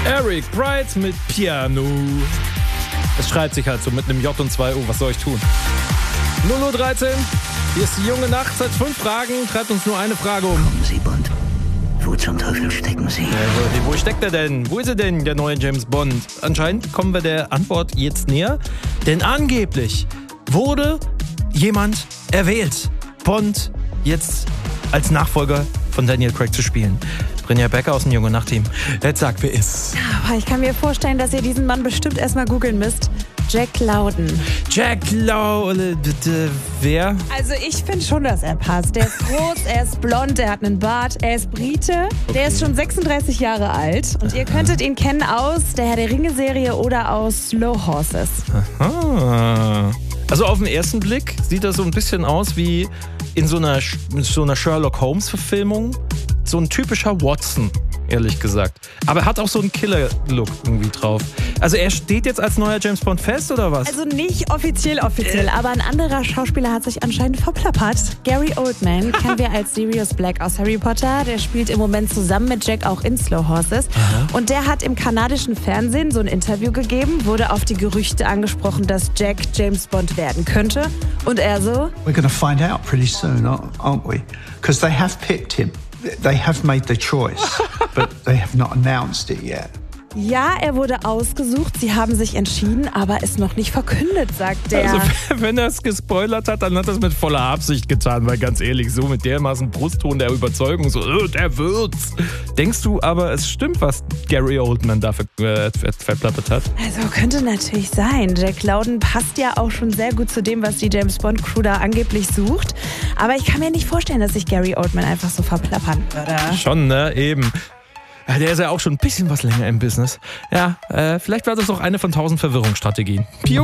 Eric Bright mit Piano. Es schreibt sich halt so mit einem J und 2 O. Was soll ich tun? 0:13 Uhr. Hier ist die junge Nacht. Seit 5 Fragen. Treibt uns nur eine Frage um. Kommen Sie, Bond. Wo zum Teufel stecken Sie? Wo steckt er denn? Wo ist er denn, der neue James Bond? Anscheinend kommen wir der Antwort jetzt näher. Denn angeblich wurde jemand erwählt, Bond jetzt als Nachfolger von Daniel Craig zu spielen. Brinja Becker aus dem Junge Nacht-Team. Jetzt sag, wer ist? Aber ich kann mir vorstellen, dass ihr diesen Mann bestimmt erstmal googeln müsst. Jack Lowden. Jack Lowden. Wer? Also ich finde schon, dass er passt. Der ist groß, er ist blond, er hat einen Bart, er ist Brite. Der ist schon 36 Jahre alt. Und ihr könntet ihn kennen aus der Herr der Ringe-Serie oder aus Slow Horses. Aha. Also auf den ersten Blick sieht er so ein bisschen aus wie in so einer Sherlock-Holmes-Verfilmung. So ein typischer Watson, ehrlich gesagt. Aber er hat auch so einen Killer-Look irgendwie drauf. Also er steht jetzt als neuer James Bond fest, oder was? Also nicht offiziell, aber ein anderer Schauspieler hat sich anscheinend verplappert. Gary Oldman kennen wir als Sirius Black aus Harry Potter. Der spielt im Moment zusammen mit Jack auch in Slow Horses. Aha. Und der hat im kanadischen Fernsehen so ein Interview gegeben, wurde auf die Gerüchte angesprochen, dass Jack James Bond werden könnte. Und er so: We're going to find out pretty soon, aren't we? Because they have picked him. They have made the choice, but they have not announced it yet. Ja, er wurde ausgesucht, sie haben sich entschieden, aber ist noch nicht verkündet, sagt der. Also wenn er es gespoilert hat, dann hat er es mit voller Absicht getan, weil ganz ehrlich, so mit dermaßen Brustton der Überzeugung, so, der wird's. Denkst du aber, es stimmt, was Gary Oldman da verplappert hat? Also könnte natürlich sein. Jack Lowden passt ja auch schon sehr gut zu dem, was die James Bond Crew da angeblich sucht. Aber ich kann mir nicht vorstellen, dass sich Gary Oldman einfach so verplappern würde. Schon, ne? Eben. Ja, der ist ja auch schon ein bisschen was länger im Business. Ja, vielleicht war das auch eine von 1000 Verwirrungsstrategien. Pio